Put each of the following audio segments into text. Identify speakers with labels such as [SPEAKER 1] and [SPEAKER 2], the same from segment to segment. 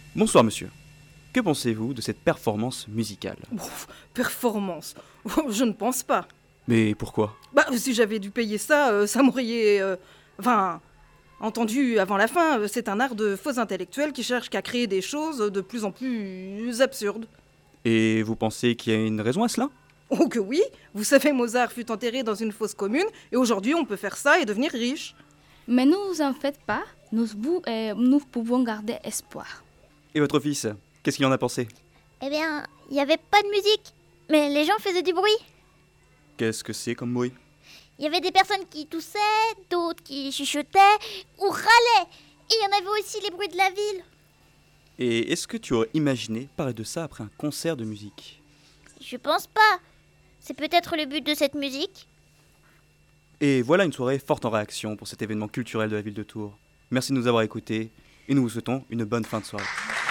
[SPEAKER 1] Bonsoir monsieur. Que pensez-vous de cette performance musicale?
[SPEAKER 2] Ouf, performance. Je ne pense pas.
[SPEAKER 1] Mais pourquoi?
[SPEAKER 2] Si j'avais dû payer ça, ça m'aurait... entendu avant la fin, c'est un art de faux intellectuels qui cherchent qu'à créer des choses de plus en plus absurdes.
[SPEAKER 1] Et vous pensez qu'il y a une raison à cela?
[SPEAKER 2] Oh que oui. Vous savez, Mozart fut enterré dans une fosse commune, et aujourd'hui on peut faire ça et devenir riche.
[SPEAKER 3] Mais ne vous en faites pas, nous pouvons garder espoir.
[SPEAKER 1] Et votre fils, qu'est-ce qu'il en a pensé?
[SPEAKER 4] Eh bien, il n'y avait pas de musique, mais les gens faisaient du bruit.
[SPEAKER 1] Qu'est-ce que c'est comme bruit?
[SPEAKER 4] Il y avait des personnes qui toussaient, d'autres qui chuchotaient ou râlaient. Et il y en avait aussi les bruits de la ville.
[SPEAKER 1] Et est-ce que tu aurais imaginé parler de ça après un concert de musique?
[SPEAKER 4] Je pense pas. C'est peut-être le but de cette musique.
[SPEAKER 1] Et voilà une soirée forte en réaction pour cet événement culturel de la ville de Tours. Merci de nous avoir écoutés et nous vous souhaitons une bonne fin de soirée.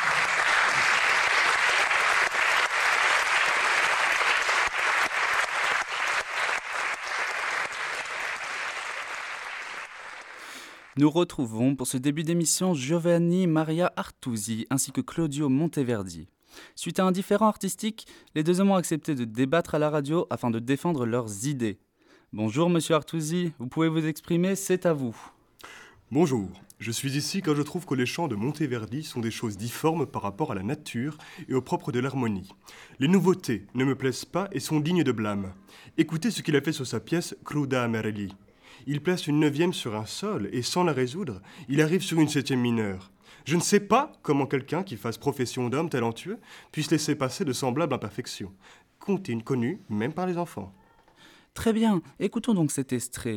[SPEAKER 5] Nous retrouvons pour ce début d'émission Giovanni Maria Artusi ainsi que Claudio Monteverdi. Suite à un différend artistique, les deux hommes ont accepté de débattre à la radio afin de défendre leurs idées. Bonjour monsieur Artusi, vous pouvez vous exprimer, c'est à vous.
[SPEAKER 6] Bonjour, je suis ici car je trouve que les chants de Monteverdi sont des choses difformes par rapport à la nature et au propre de l'harmonie. Les nouveautés ne me plaisent pas et sont dignes de blâme. Écoutez ce qu'il a fait sur sa pièce Cruda Amarelli. Il place une neuvième sur un sol et sans la résoudre, il arrive sur une septième mineure. Je ne sais pas comment quelqu'un qui fasse profession d'homme talentueux puisse laisser passer de semblables imperfections. Comptez une connue, même par les enfants.
[SPEAKER 5] Très bien, écoutons donc cet extrait.